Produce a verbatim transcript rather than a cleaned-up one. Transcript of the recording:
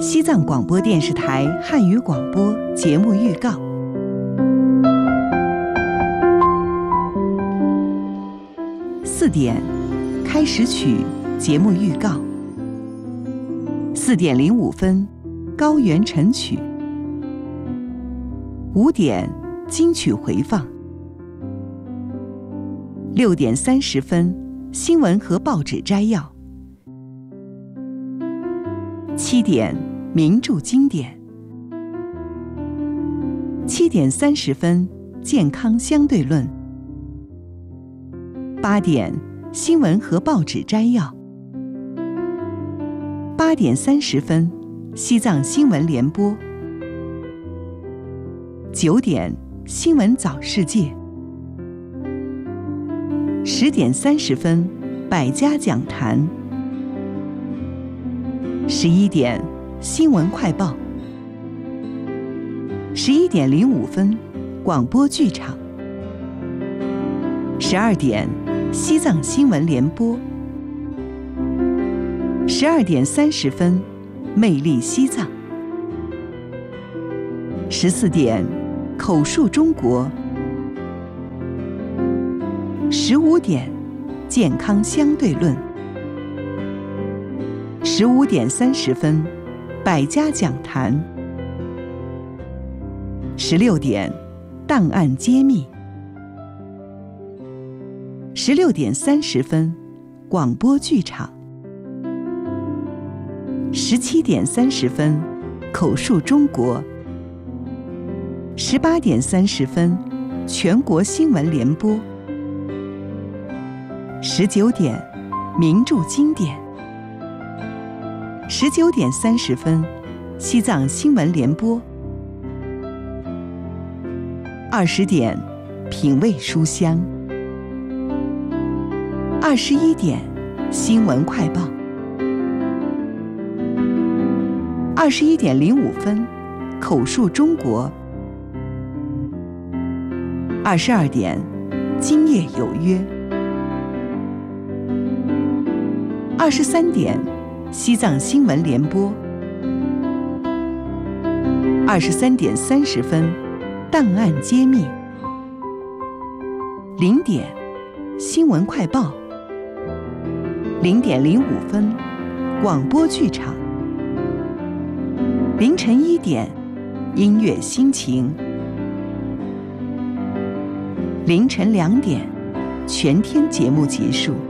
西藏广播电视台汉语广播节目预告。四点，开始曲节目预告。四点零五分，高原晨曲。五点，金曲回放。六点三十分，新闻和报纸摘要。七点，名著经典。七点三十分，健康相对论。八点，新闻和报纸摘要。八点三十分，西藏新闻联播。九点，新闻早世界。十点三十分，百家讲坛。十一点，新闻快报。十一点零五分，广播剧场。十二点，西藏新闻联播。十二点三十分，魅力西藏。十四点，口述中国。十五点，健康相对论。十五点三十分，百家讲坛。十六点，档案揭秘。十六点三十分，广播剧场。十七点三十分，口述中国。十八点三十分，全国新闻联播。十九点，名著经典。十九点三十分，西藏新闻联播。二十点，品味书香。二十一点，新闻快报。二十一点零五分，口述中国。二十二点，今夜有约。二十三点，西藏新闻联播。二十三点三十分，档案揭秘。零点，新闻快报。零点零五分，广播剧场。凌晨一点，音乐心情。凌晨两点，全天节目结束。